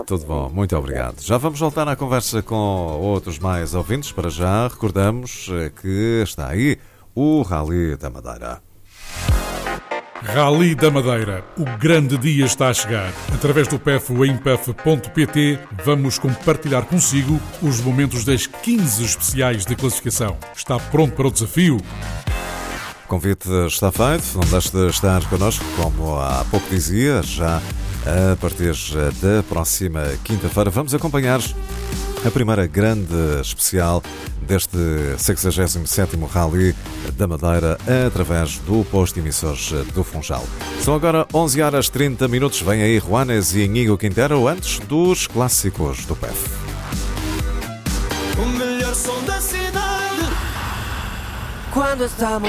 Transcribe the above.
Tudo bom, muito obrigado. Já vamos voltar à conversa com outros mais ouvintes. Para já, recordamos que está aí o Rally da Madeira. Rally da Madeira. O grande dia está a chegar. Através do PEF em pef.pt vamos compartilhar consigo os momentos das 15 especiais de classificação. Está pronto para o desafio? O convite está feito. Não deixe de estar connosco, como há pouco dizia, já a partir da próxima quinta-feira. Vamos acompanhar a primeira grande especial deste 67º Rally da Madeira através do posto emissores do Funchal. São agora 11h30. Vem aí Juanes e Íñigo Quintero antes dos clássicos do PEF. O melhor som da cidade. Quando estamos